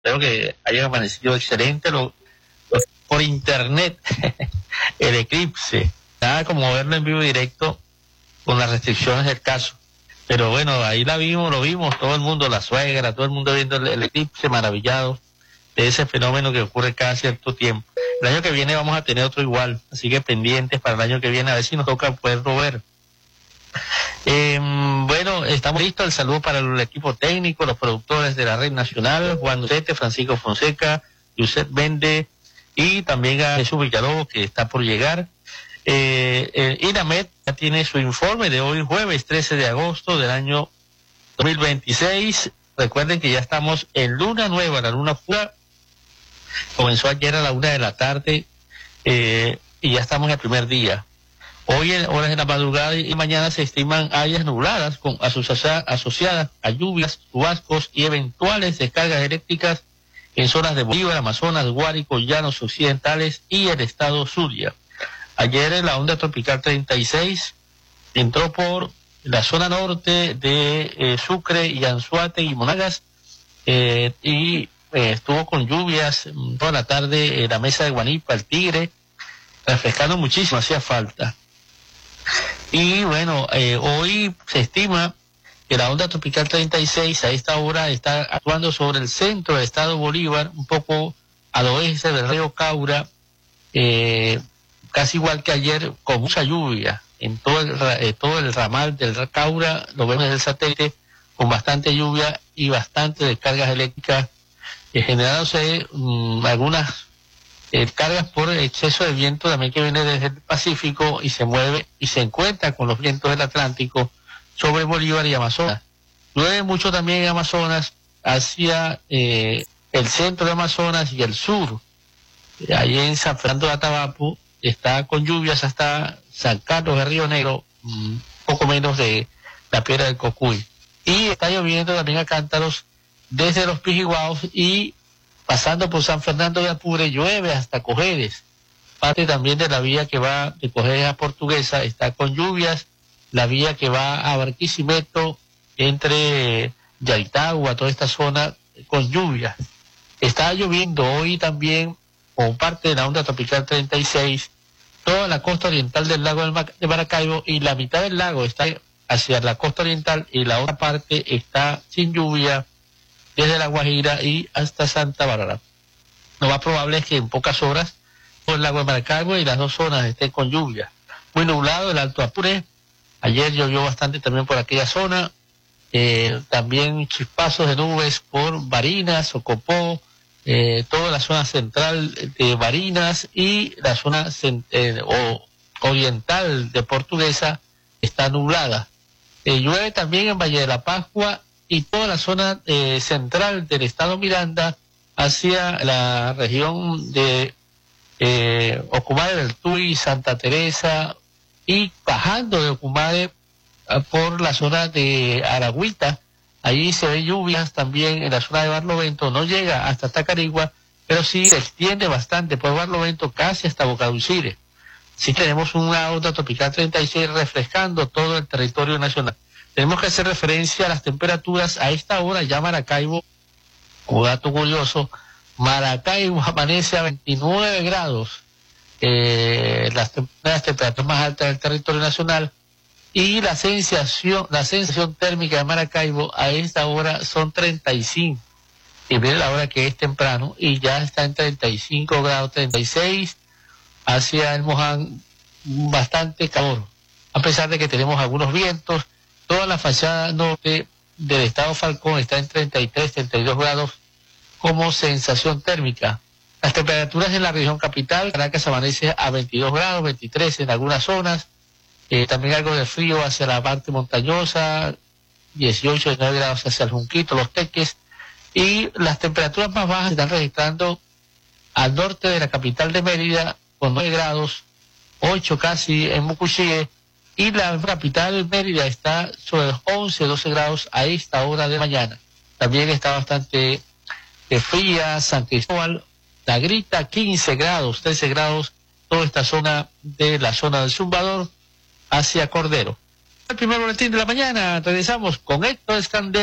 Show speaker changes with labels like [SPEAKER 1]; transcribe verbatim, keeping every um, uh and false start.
[SPEAKER 1] Espero que haya amanecido excelente lo, lo, por internet el eclipse. Nada como verlo en vivo directo con las restricciones del caso. Pero bueno, ahí la vimos, lo vimos, todo el mundo, la suegra, todo el mundo viendo el, el eclipse, maravillado de ese fenómeno que ocurre cada cierto tiempo. El año que viene vamos a tener otro igual, así que pendientes para el año que viene, a ver si nos toca poderlo ver. Eh, bueno, estamos listos. El saludo para el equipo técnico, los productores de la Red Nacional, Juan Ducete, Francisco Fonseca, Yusef Vende y también a Jesús Villalobos, que está por llegar. Eh, eh, INAMED ya tiene su informe de hoy, jueves trece de agosto del año dos mil veintiséis. Recuerden que ya estamos en luna nueva, la luna fuga comenzó ayer a la una de la tarde eh, y ya estamos en el primer día. Hoy en horas de la madrugada y mañana se estiman áreas nubladas con asocia asociadas a lluvias, chubascos y eventuales descargas eléctricas en zonas de Bolívar, Amazonas, Guárico, Llanos Occidentales y el estado Zulia. Ayer en la onda tropical treinta y seis entró por la zona norte de eh, Sucre y Anzoátegui y Monagas eh, y eh, estuvo con lluvias toda la tarde en la mesa de Guanipa, el Tigre, refrescando muchísimo, hacía falta. Y bueno, eh, hoy se estima que la onda tropical treinta y seis a esta hora está actuando sobre el centro del estado Bolívar, un poco al oeste del río Caura, eh, casi igual que ayer, con mucha lluvia en todo el, eh, todo el ramal del Caura, lo vemos desde el satélite, con bastante lluvia y bastante descargas eléctricas, eh, generándose um, algunas eh, cargas por exceso de viento también que viene desde el Pacífico y se mueve y se encuentra con los vientos del Atlántico sobre Bolívar y Amazonas. Llueve mucho también en Amazonas hacia eh, el centro de Amazonas y el sur. Eh, allí en San Fernando de Atabapo está con lluvias hasta San Carlos de Río Negro, un poco menos de la Piedra del Cocuy. Y está lloviendo también a cántaros desde los Pijiguaos y pasando por San Fernando de Apure, llueve hasta Cojedes. Parte también de la vía que va de Cojedes a Portuguesa está con lluvias. La vía que va a Barquisimeto entre Yaitagua, toda esta zona, con lluvias. Está lloviendo hoy también, como parte de la onda tropical treinta y seis, toda la costa oriental del lago de Maracaibo, y la mitad del lago está hacia la costa oriental y la otra parte está sin lluvia desde La Guajira y hasta Santa Bárbara. Lo más probable es que en pocas horas todo el lago de Maracaibo y las dos zonas estén con lluvia. Muy nublado el Alto Apure. Ayer llovió bastante también por aquella zona. Eh, también chispazos de nubes por Barinas, Ocopó, eh, toda la zona central de Barinas y la zona eh, o, oriental de Portuguesa está nublada. Eh, llueve también en Valle de la Pascua y toda la zona eh, central del estado Miranda hacia la región de eh, Ocumare del Tuy, Santa Teresa, y bajando de Ocumare por la zona de Aragüita. Allí se ven lluvias también en la zona de Barlovento, no llega hasta Tacarigua, pero sí se extiende bastante por Barlovento casi hasta Bocadulcire. Sí tenemos una onda tropical treinta y seis refrescando todo el territorio nacional. Tenemos que hacer referencia a las temperaturas a esta hora. Ya Maracaibo, como dato curioso, Maracaibo amanece a veintinueve grados, eh, las, las temperaturas más altas del territorio nacional, y la sensación, la sensación térmica de Maracaibo a esta hora son treinta y cinco. Y miren la hora que es temprano y ya está en treinta y cinco grados, treinta y seis, hacia el Moján, bastante calor, a pesar de que tenemos algunos vientos. Toda la fachada norte del estado Falcón está en treinta y tres, treinta y dos grados como sensación térmica. Las temperaturas en la región capital, Caracas amanece a veintidós grados, veintitrés en algunas zonas, eh, también algo de frío hacia la parte montañosa, dieciocho, diecinueve grados hacia el Junquito, Los Teques, y las temperaturas más bajas se están registrando al norte de la capital de Mérida, con nueve grados, ocho casi en Mucuchíe, y la capital Mérida está sobre los once, doce grados a esta hora de mañana. También está bastante eh, fría San Cristóbal, La Grita, quince grados, trece grados, toda esta zona de la zona del Zumbador hacia Cordero. El primer boletín de la mañana, regresamos con Héctor Escandel.